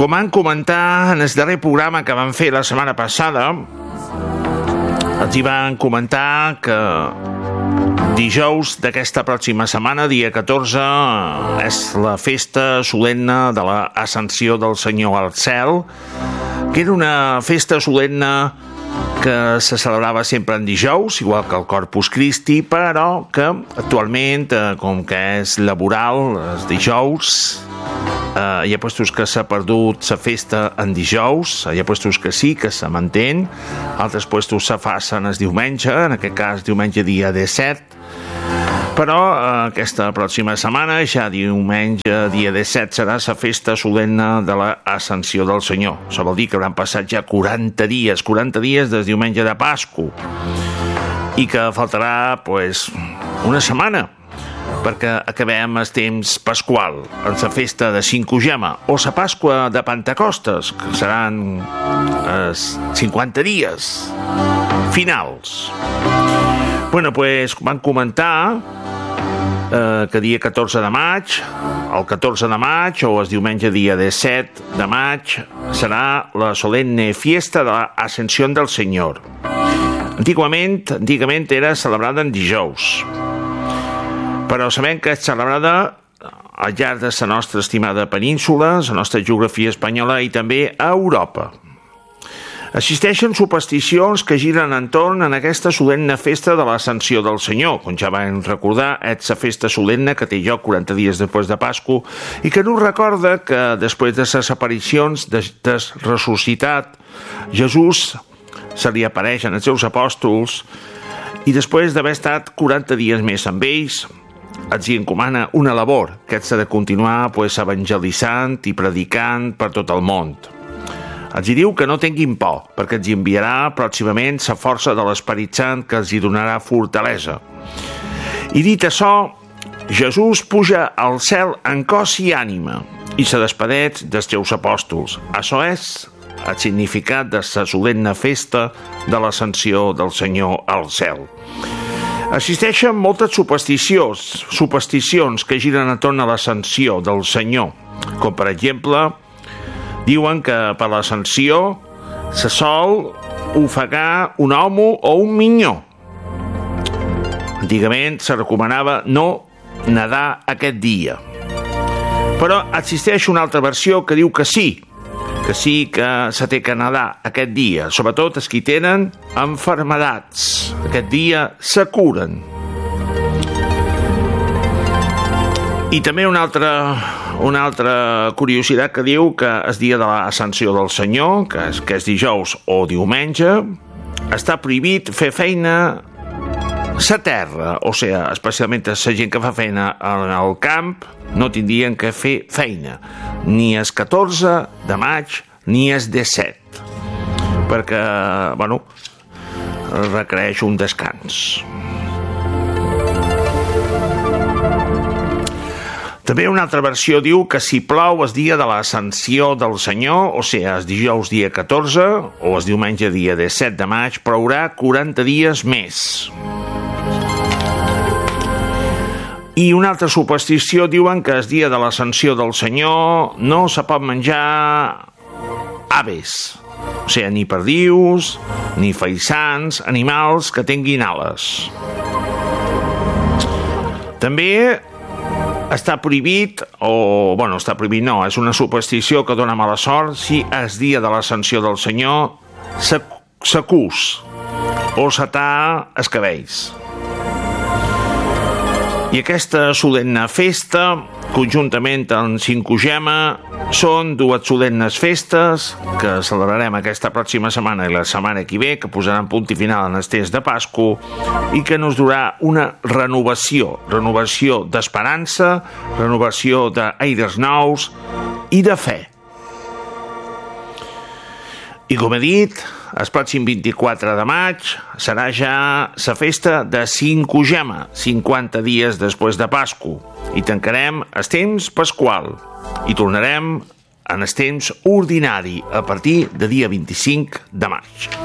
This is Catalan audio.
Com van comentar en el darrer programa que vam fer la setmana passada, els hi van comentar que dijous d'aquesta pròxima setmana, dia 14, és la festa solemne de l'Ascensió del Senyor al cel, que era una festa solemne que se celebrava sempre en dijous, igual que el Corpus Christi, però que actualment, com que és laboral, els dijous, hi ha puestos que s'ha perdut la festa en dijous, hi ha puestos que sí, que se mantén, altres puestos se facen el diumenge, en aquest cas diumenge dia 17, però aquesta pròxima setmana, ja diumenge dia 17, serà la festa solemne de l'Ascensió del Senyor. Això vol dir que hauran passat ja 40 dies des diumenge de Pasqua, i que faltarà una setmana perquè acabem el temps pasqual, en la festa de Cinquagema, o la Pasqua de Pentecostes, que seran 50 dies finals. Van comentar que dia 14 de maig, el 14 de maig o el diumenge dia 17 de maig serà la solemne fiesta de l'Ascensió del Senyor. Antigament era celebrada en dijous, però sabem que és celebrada al llarg de la nostra estimada península, la nostra geografia espanyola i també a Europa. Existeixen supersticions que giren entorn en aquesta solemne festa de l'Ascensió del Senyor. Com ja vam recordar, és la festa solemne que té lloc 40 dies després de Pasqua i que ens recorda que després de les aparicions de ressuscitat, Jesús se li apareix als seus apòstols i després d'haver estat 40 dies més amb ells, els hi encomana una labor, que és de continuar evangelitzant i predicant per tot el món. Els hi diu que no tinguin por, perquè els enviarà pròximament la força de l'Esperit Sant que els hi donarà fortalesa. I dit això, Jesús puja al cel en cos i ànima i se despedeix dels seus apòstols. Això és el significat de la solemne festa de l'Ascensió del Senyor al cel. Existeixen moltes supersticions que giren entorn a l'Ascensió del Senyor, com per exemple, diuen que per l'Ascensió se sol ofegar un home o un minyó. Antigament se recomanava no nedar aquest dia. Però existeix una altra versió que diu que sí que se té que nedar aquest dia, sobretot els qui tenen enfermedats. Aquest dia se curen. I també una altra curiositat que diu que el dia de l'Ascensió del Senyor, que és dijous o diumenge, està prohibit fer feina a la terra, o sigui, especialment la gent que fa feina al camp, no tindrien que fer feina, ni el 14 de maig ni el 17, perquè, requereix un descans. També una altra versió diu que si plou el dia de l'Ascensió del Senyor, o sigui, el dijous dia 14 o el diumenge dia 17 de maig, plourà 40 dies més. I una altra superstició diuen que el dia de l'Ascensió del Senyor no se pot menjar aves, o sigui, ni perdius, ni faisans, animals que tinguin ales. També està prohibit, és una superstició que dona mala sort si el dia de l'Ascensió del Senyor s'acús o s'atà els cabells. I aquesta solemne festa, conjuntament amb Cinquagema, són dues solemnes festes que celebrarem aquesta pròxima setmana i la setmana que ve, que posaran punt i final en el temps de Pasqua i que ens durà una renovació d'esperança, renovació d'aires nous i de fe. I com he dit, el pròxim 24 de maig serà ja la festa de Cinquagema, 50 dies després de Pasqua, i tancarem el temps pasqual i tornarem en el temps ordinari a partir de dia 25 de maig.